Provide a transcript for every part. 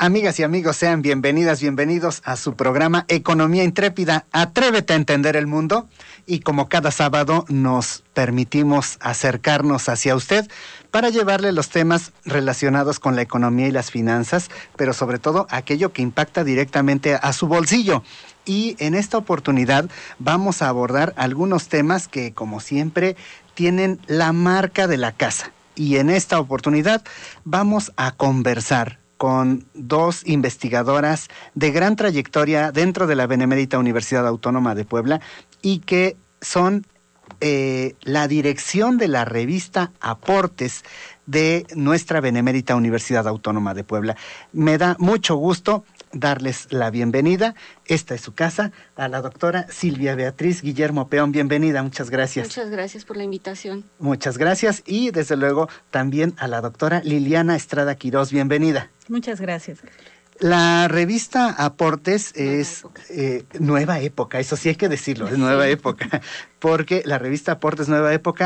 Amigas y amigos, sean bienvenidas, bienvenidos a su programa Economía Intrépida. Atrévete a entender el mundo. Y como cada sábado nos permitimos acercarnos hacia usted para llevarle los temas relacionados con la economía y las finanzas, pero sobre todo aquello que impacta directamente a su bolsillo. Y en esta oportunidad vamos a abordar algunos temas que, como siempre, tienen la marca de la casa. Y en esta oportunidad vamos a conversar con dos investigadoras de gran trayectoria dentro de la Benemérita Universidad Autónoma de Puebla y que son la dirección de la revista Aportes de nuestra Benemérita Universidad Autónoma de Puebla. Me da mucho gusto darles la bienvenida. Esta es su casa, a la doctora Silvia Beatriz Guillermo Peón. Bienvenida, muchas gracias. Muchas gracias por la invitación. Muchas gracias. Y desde luego también a la doctora Liliana Estrada Quirós. Bienvenida. Muchas gracias. La revista Aportes es Nueva Época, eso sí hay que decirlo, es Nueva Época, porque la revista Aportes Nueva Época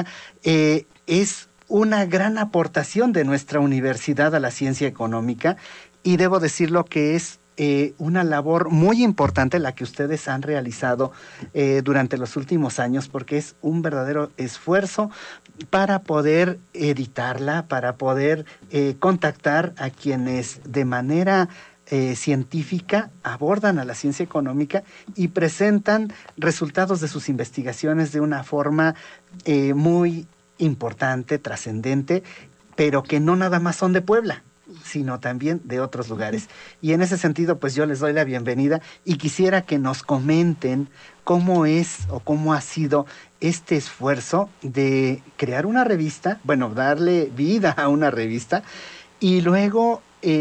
es una gran aportación de nuestra universidad a la ciencia económica y debo decirlo que es una labor muy importante la que ustedes han realizado durante los últimos años, porque es un verdadero esfuerzo para poder editarla, para poder contactar a quienes de manera científica abordan a la ciencia económica y presentan resultados de sus investigaciones de una forma muy importante, trascendente, pero que no nada más son de Puebla, sino también de otros lugares. Y en ese sentido, pues yo les doy la bienvenida y quisiera que nos comenten cómo es o cómo ha sido este esfuerzo de crear una revista, bueno, darle vida a una revista y luego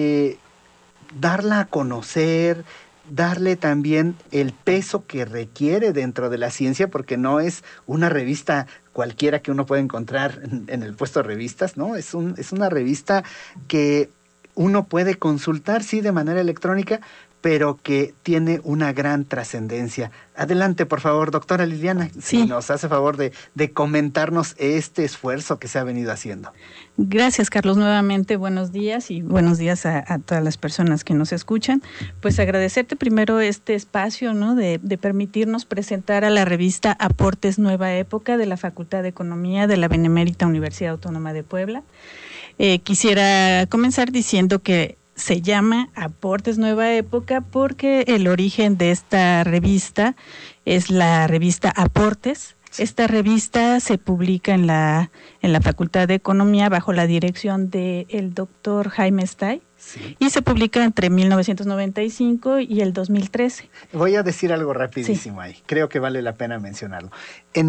darla a conocer, darle también el peso que requiere dentro de la ciencia, porque no es una revista cualquiera que uno puede encontrar en el puesto de revistas, ¿no? Es una revista que uno puede consultar, sí, de manera electrónica, pero que tiene una gran trascendencia. Adelante, por favor, doctora Liliana, sí. Si nos hace favor de comentarnos este esfuerzo que se ha venido haciendo. Gracias, Carlos. Nuevamente, buenos días y buenos días a todas las personas que nos escuchan. Pues agradecerte primero este espacio, ¿no? de permitirnos presentar a la revista Aportes Nueva Época de la Facultad de Economía de la Benemérita Universidad Autónoma de Puebla. Quisiera comenzar diciendo que se llama Aportes Nueva Época porque el origen de esta revista es la revista Aportes. Esta revista se publica en la Facultad de Economía bajo la dirección del doctor Jaime Estay. Sí. Y se publica entre 1995 y el 2013. Voy a decir algo rapidísimo ahí, creo que vale la pena mencionarlo. En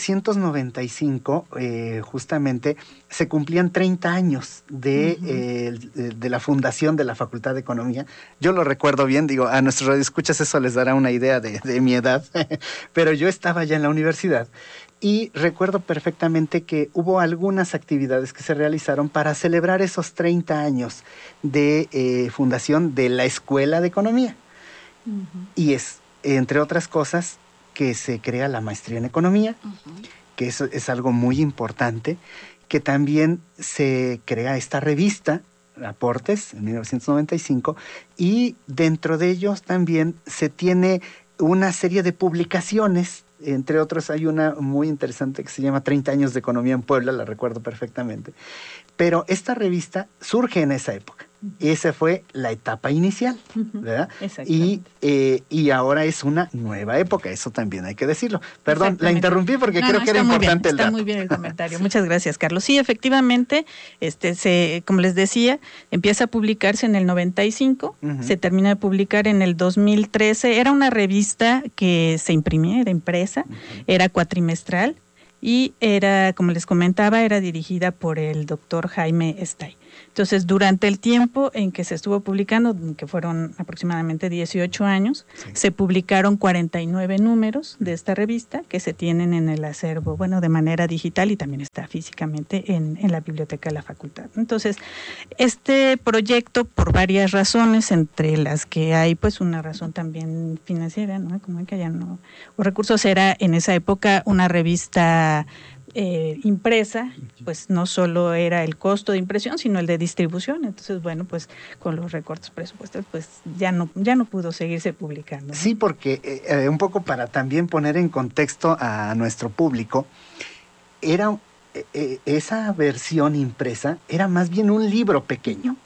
1995, justamente, se cumplían 30 años de la fundación de la Facultad de Economía. Yo lo recuerdo bien, digo, a nuestros radioescuchas eso les dará una idea de mi edad, pero yo estaba ya en la universidad. Y recuerdo perfectamente que hubo algunas actividades que se realizaron para celebrar esos 30 años de fundación de la Escuela de Economía. Y es, entre otras cosas, que se crea la maestría en Economía, que eso es algo muy importante, que también se crea esta revista, Aportes, en 1995, y dentro de ellos también se tiene una serie de publicaciones. Entre otros hay una muy interesante que se llama 30 años de economía en Puebla, la recuerdo perfectamente. Pero esta revista surge en esa época. Esa fue la etapa inicial, ¿verdad? Y ahora es una nueva época, eso también hay que decirlo. Perdón, la interrumpí porque creo que era importante el dato. Está muy bien el comentario. Muchas gracias, Carlos. Sí, efectivamente, como les decía, empieza a publicarse en el 95, se termina de publicar en el 2013. Era una revista que se imprimía, era impresa, era cuatrimestral y era, como les comentaba, era dirigida por el doctor Jaime Estay. Entonces, durante el tiempo en que se estuvo publicando, que fueron aproximadamente 18 años, se publicaron 49 números de esta revista que se tienen en el acervo, bueno, de manera digital y también está físicamente en la biblioteca de la facultad. Entonces, este proyecto, por varias razones, entre las que hay pues una razón también financiera, ¿no? Como que ya no, los recursos, era en esa época una revista impresa, pues no solo era el costo de impresión, sino el de distribución. Entonces, bueno, pues con los recortes presupuestarios, pues ya no pudo seguirse publicando, ¿no? Sí, porque un poco para también poner en contexto a nuestro público, era esa versión impresa era más bien un libro pequeño.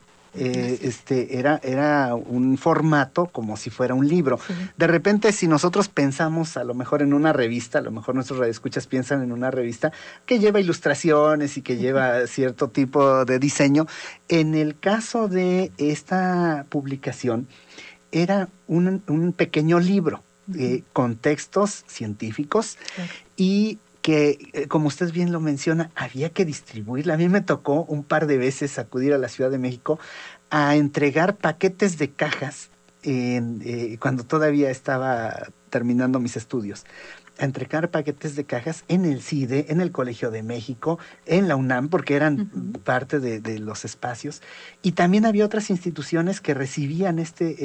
Era un formato como si fuera un libro. Sí. De repente, si nosotros pensamos a lo mejor en una revista, a lo mejor nuestros radioescuchas piensan en una revista que lleva ilustraciones y que lleva cierto tipo de diseño. En el caso de esta publicación, era un pequeño libro con textos científicos y que, como usted bien lo menciona, había que distribuirla. A mí me tocó un par de veces acudir a la Ciudad de México a entregar paquetes de cajas cuando todavía estaba terminando mis estudios. A entregar paquetes de cajas en el CIDE, en el Colegio de México, en la UNAM, porque eran parte de los espacios. Y también había otras instituciones que recibían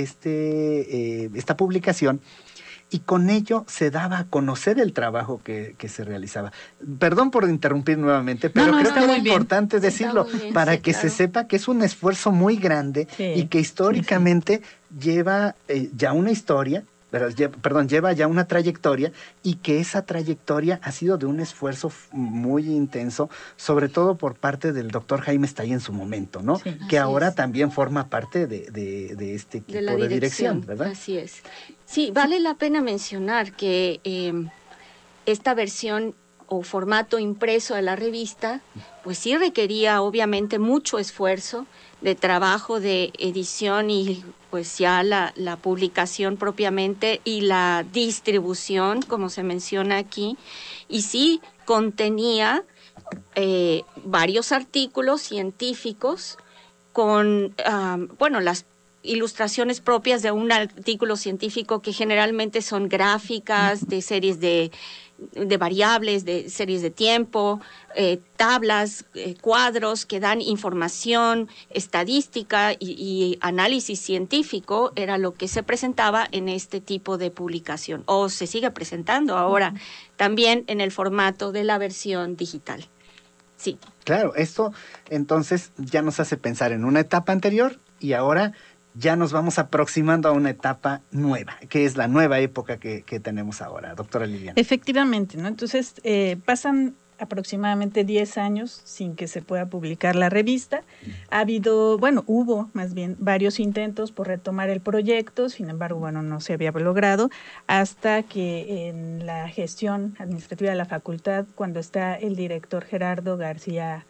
esta publicación, y con ello se daba a conocer el trabajo que se realizaba. Perdón por interrumpir nuevamente, pero creo que era importante decirlo para que se sepa que es un esfuerzo muy grande y que históricamente lleva ya una historia, lleva ya una trayectoria, y que esa trayectoria ha sido de un esfuerzo muy intenso, sobre todo por parte del doctor Jaime Stay en su momento, ¿no? Sí, que ahora también forma parte de este equipo de dirección, ¿verdad? Así es. Sí, vale la pena mencionar que esta versión o formato impreso de la revista, pues sí requería obviamente mucho esfuerzo de trabajo de edición y pues ya la publicación propiamente y la distribución, como se menciona aquí, y sí contenía varios artículos científicos con, las ilustraciones propias de un artículo científico, que generalmente son gráficas de series de variables, de series de tiempo, tablas, cuadros que dan información estadística y análisis científico. Era lo que se presentaba en este tipo de publicación, o se sigue presentando ahora también en el formato de la versión digital. Sí. Claro, esto entonces ya nos hace pensar en una etapa anterior, y ahora ya nos vamos aproximando a una etapa nueva, que es la nueva época que tenemos ahora, doctora Liliana. Efectivamente, ¿no? Entonces pasan aproximadamente 10 años sin que se pueda publicar la revista. Hubo más bien varios intentos por retomar el proyecto, sin embargo, no se había logrado, hasta que en la gestión administrativa de la facultad, cuando está el director Gerardo García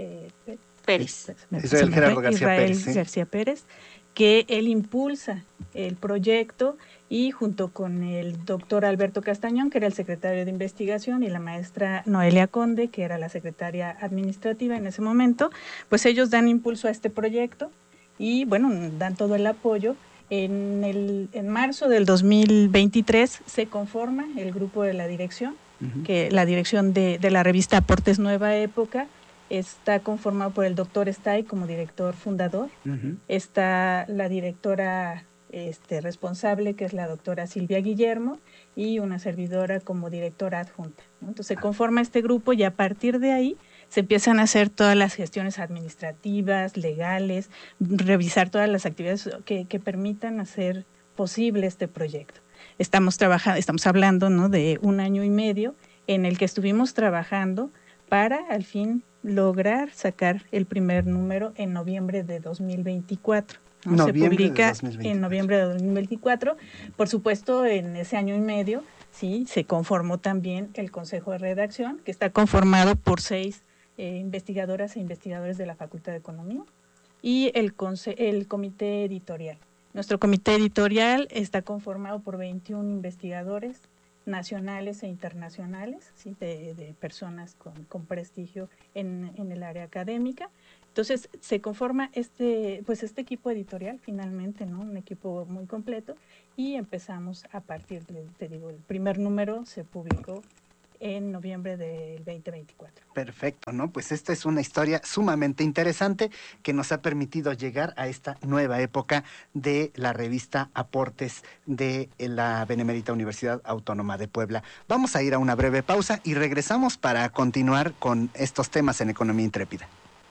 Pérez. Israel Gerardo García Pérez. García Pérez, que él impulsa el proyecto, y junto con el doctor Alberto Castañón, que era el secretario de investigación, y la maestra Noelia Conde, que era la secretaria administrativa en ese momento, pues ellos dan impulso a este proyecto y dan todo el apoyo. En marzo del 2023 se conforma el grupo de la dirección, que la dirección de la revista Aportes Nueva Época. Está conformado por el doctor Stay como director fundador. Está la directora responsable, que es la doctora Silvia Guillermo, y una servidora como directora adjunta, ¿no? Entonces se conforma este grupo, y a partir de ahí se empiezan a hacer todas las gestiones administrativas, legales, revisar todas las actividades que permitan hacer posible este proyecto. Estamos hablando, ¿no?, de 1 año y medio en el que estuvimos trabajando para al fin lograr sacar el primer número en noviembre de 2024. ¿no? Se publica en noviembre de 2024. Por supuesto, en ese año y medio, sí, se conformó también el Consejo de Redacción, que está conformado por 6 investigadoras e investigadores de la Facultad de Economía, y el Comité Editorial. Nuestro Comité Editorial está conformado por 21 investigadores nacionales e internacionales, ¿sí?, de personas con prestigio en el área académica. Entonces se conforma este equipo editorial finalmente, ¿no?, un equipo muy completo, y empezamos a partir el primer número se publicó en noviembre del 2024. Perfecto, ¿no? Pues esta es una historia sumamente interesante que nos ha permitido llegar a esta nueva época de la revista Aportes de la Benemérita Universidad Autónoma de Puebla. Vamos a ir a una breve pausa y regresamos para continuar con estos temas en Economía Intrépida.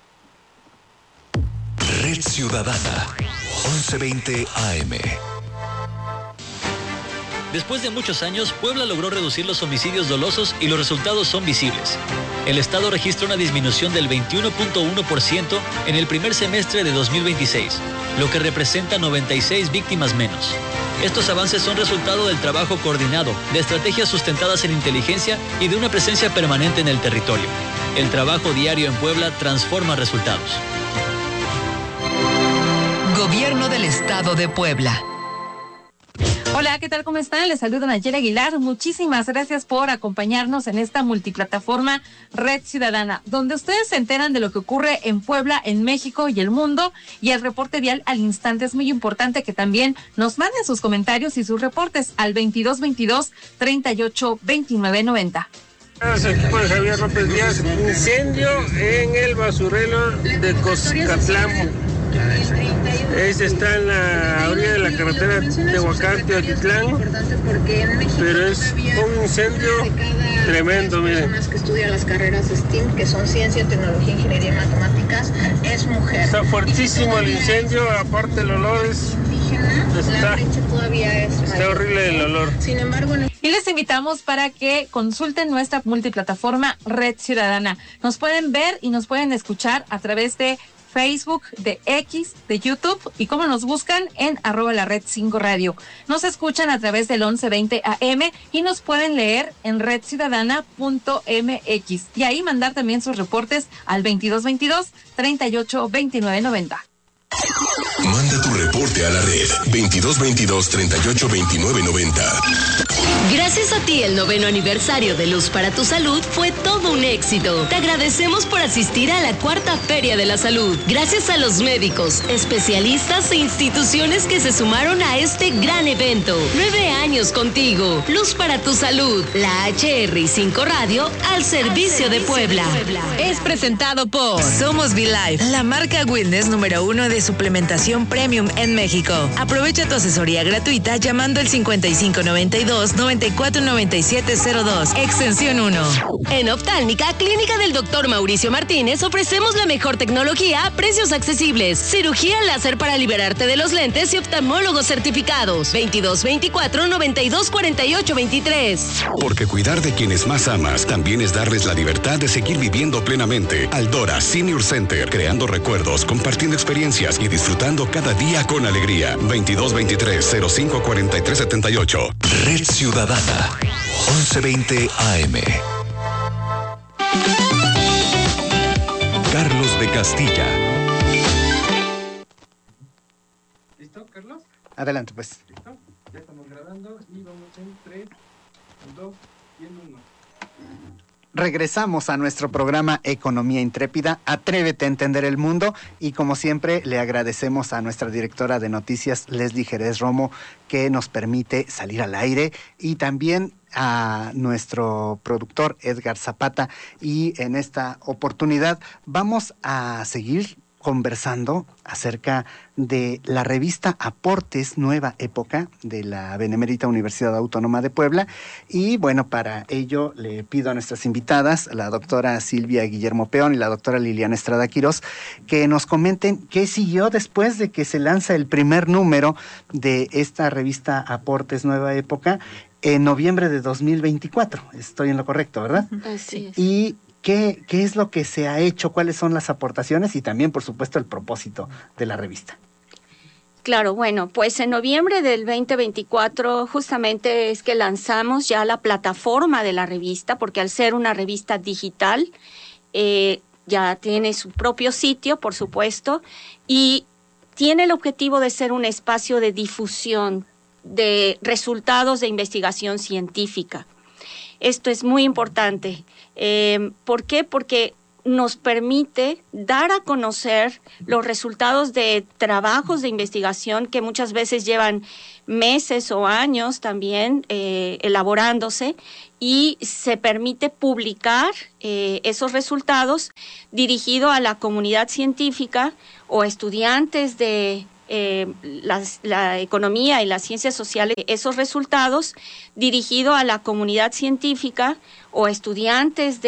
Red Ciudadana, 1120 AM. Después de muchos años, Puebla logró reducir los homicidios dolosos y los resultados son visibles. El Estado registra una disminución del 21.1% en el primer semestre de 2026, lo que representa 96 víctimas menos. Estos avances son resultado del trabajo coordinado, de estrategias sustentadas en inteligencia y de una presencia permanente en el territorio. El trabajo diario en Puebla transforma resultados. Gobierno del Estado de Puebla. Hola, ¿qué tal? ¿Cómo están? Les saluda Nayeli Aguilar. Muchísimas gracias por acompañarnos en esta multiplataforma Red Ciudadana, donde ustedes se enteran de lo que ocurre en Puebla, en México y el mundo, y el reporte vial al instante. Es muy importante que también nos manden sus comentarios y sus reportes al 2222-382990. Equipo de Javier López Díaz, incendio en el basurero de Coscatlán. Ese está en la orilla de la carretera Tehuacán-Teotitlán, pero es un incendio tremendo, miren. Que estudia las carreras STEAM, que son Ciencia, Tecnología, Ingeniería y Matemáticas, es mujer. Está fuertísimo el incendio, aparte el olor está horrible el olor. Sin embargo, y les invitamos para que consulten nuestra multiplataforma Red Ciudadana. Nos pueden ver y nos pueden escuchar a través de Facebook, de X, de YouTube, y cómo nos buscan en @lared5radio. Nos escuchan a través del 1120 AM y nos pueden leer en redciudadana.mx y ahí mandar también sus reportes al 2222-382990. Manda tu reporte a la red 2222-382990. Gracias a ti, el 9º aniversario de Luz para tu Salud fue todo un éxito. Te agradecemos por asistir a la 4ª Feria de la Salud. Gracias a los médicos, especialistas e instituciones que se sumaron a este gran evento. 9 años contigo. Luz para tu Salud. La HR5 Radio al servicio de Puebla. Es presentado por Somos V-Life, la marca wellness número 1 de suplementación premium en México. Aprovecha tu asesoría gratuita llamando al 5592-949702, extensión 1. En Oftálmica, Clínica del Dr. Mauricio Martínez, ofrecemos la mejor tecnología a precios accesibles. Cirugía láser para liberarte de los lentes y oftalmólogos certificados. 2224-924823. Porque cuidar de quienes más amas también es darles la libertad de seguir viviendo plenamente. Aldora Senior Center, creando recuerdos, compartiendo experiencias y disfrutando cada día con alegría. 2223-054378. Red Ciudadana, 1120 AM. Carlos de Castilla. ¿Listo, Carlos? Adelante, pues. ¿Listo? Ya estamos grabando y vamos en 3, 2 y 1. Regresamos a nuestro programa Economía Intrépida, Atrévete a entender el mundo, y como siempre le agradecemos a nuestra directora de noticias, Leslie Jerez Romo, que nos permite salir al aire, y también a nuestro productor Edgar Zapata, y en esta oportunidad vamos a seguir conversando acerca de la revista Aportes Nueva Época de la Benemérita Universidad Autónoma de Puebla. Y bueno, para ello le pido a nuestras invitadas, la doctora Silvia Guillermo Peón y la doctora Liliana Estrada Quirós, que nos comenten qué siguió después de que se lanza el primer número de esta revista Aportes Nueva Época en noviembre de 2024. Estoy en lo correcto, ¿verdad? Así es. Y ¿qué es lo que se ha hecho? ¿Cuáles son las aportaciones? Y también, por supuesto, el propósito de la revista. Claro, bueno, pues en noviembre del 2024 justamente es que lanzamos ya la plataforma de la revista, porque al ser una revista digital, ya tiene su propio sitio, por supuesto, y tiene el objetivo de ser un espacio de difusión de resultados de investigación científica. Esto es muy importante. ¿Por qué? Porque nos permite dar a conocer los resultados de trabajos de investigación que muchas veces llevan meses o años también elaborándose, y se permite publicar esos resultados dirigido a la comunidad científica o estudiantes de la economía y las ciencias sociales. Esos resultados dirigido a la comunidad científica o estudiantes de